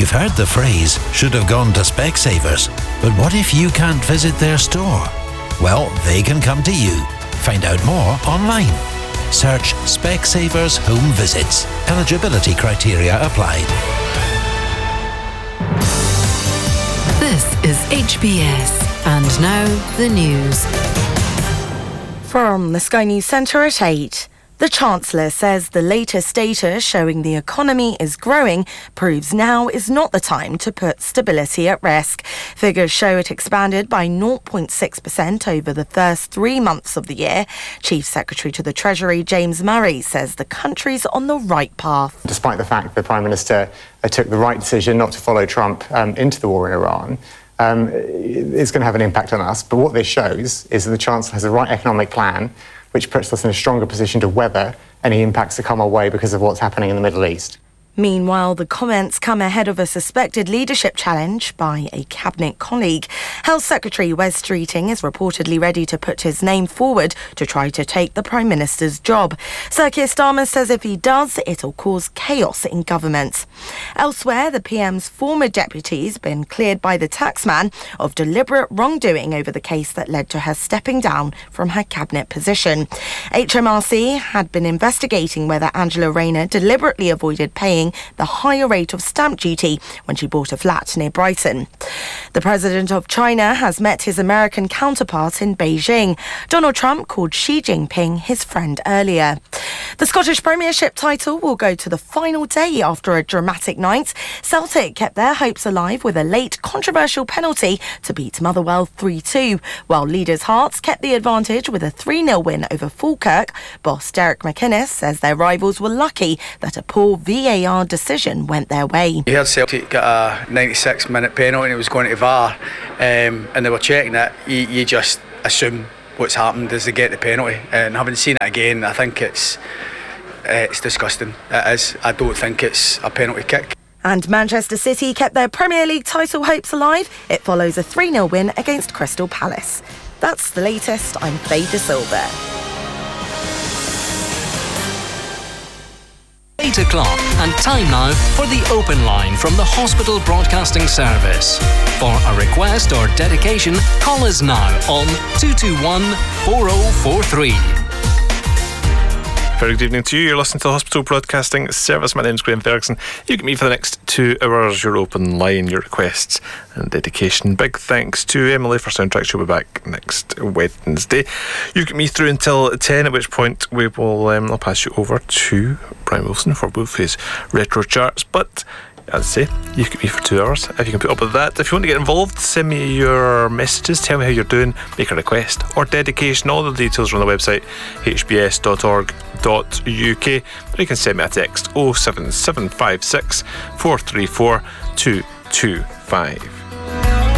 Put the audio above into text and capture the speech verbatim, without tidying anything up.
You've heard the phrase, should have gone to Specsavers. But what if you can't visit their store? Well, they can come to you. Find out more online. Search Specsavers Home Visits. Eligibility criteria applied. This is H B S. And now, the news. From the Sky News Centre at eight. The Chancellor says the latest data showing the economy is growing proves now is not the time to put stability at risk. Figures show it expanded by zero point six percent over the first three months of the year. Chief Secretary to the Treasury, James Murray, says the country's on the right path. Despite the fact the Prime Minister uh, took the right decision not to follow Trump um, into the war in Iran, um, it's going to have an impact on us. But what this shows is that the Chancellor has the right economic plan, which puts us in a stronger position to weather any impacts that come our way because of what's happening in the Middle East. Meanwhile, the comments come ahead of a suspected leadership challenge by a cabinet colleague. Health Secretary Wes Streeting is reportedly ready to put his name forward to try to take the Prime Minister's job. Sir Keir Starmer says if he does, it'll cause chaos in government. Elsewhere, the P M's former deputy's been cleared by the taxman of deliberate wrongdoing over the case that led to her stepping down from her cabinet position. H M R C had been investigating whether Angela Rayner deliberately avoided paying the higher rate of stamp duty when she bought a flat near Brighton. The president of China has met his American counterpart in Beijing. Donald Trump called Xi Jinping his friend earlier. The Scottish Premiership title will go to the final day after a dramatic night. Celtic kept their hopes alive with a late controversial penalty to beat Motherwell three two, while leaders' Hearts kept the advantage with a three nil win over Falkirk. Boss Derek McInnes says their rivals were lucky that a poor V A R decision went their way. You heard Celtic get a ninety-six minute penalty and it was going to V A R, um, and they were checking it. You, you just assume what's happened as they get the penalty, and having seen it again, I think it's uh, it's disgusting. It is. I don't think it's a penalty kick. And Manchester City kept their Premier League title hopes alive. It follows a three nil win against Crystal Palace. That's the latest. I'm Faye De Silva. eight o'clock and time now for the open line from the Hospital Broadcasting Service. For a request or dedication, call us now on two two one, four oh four three. Very good evening to you. You're listening to the Hospital Broadcasting Service. My name's Graham Ferguson. You get me for the next two hours, your open line, your requests and dedication. Big thanks to Emily for soundtrack. She'll be back next Wednesday. You get me through until ten, at which point we will um, I'll pass you over to Brian Wilson for Wolfie's Retro Charts. But as I say, you get me for two hours if you can put up with that. If you want to get involved, send me your messages, tell me how you're doing, make a request or dedication. All the details are on the website h b s dot org dot u k, or you can send me a text oh seven seven five six, four three four, two two five.